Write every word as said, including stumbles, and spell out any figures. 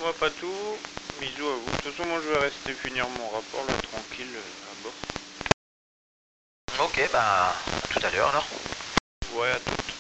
moi pas tout. Bisous à vous. De toute façon, moi je vais rester finir mon rapport là tranquille euh, à bord. Ok, bah à tout à l'heure alors. Ouais, à tout.